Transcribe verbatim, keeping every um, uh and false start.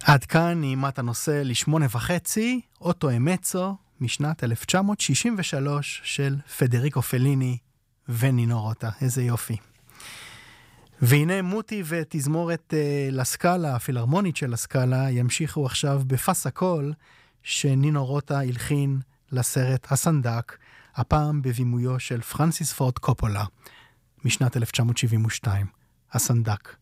עד כאן נעימת הנושא לשמונה וחצי, אוטו אמצו משנת אלף תשע מאות שישים ושלוש של פדריקו פליני ונינו רוטה. איזה יופי. והנה מוטי ותזמורת אה, לסקאלה, הפילהרמונית של לסקאלה, ימשיכו עכשיו בפס הקול שנינו רוטה הלחין לסרט הסנדק, הפעם בבימויו של פרנסיס פורד קופולה, משנת אלף תשע מאות שבעים ושתיים. הסנדק.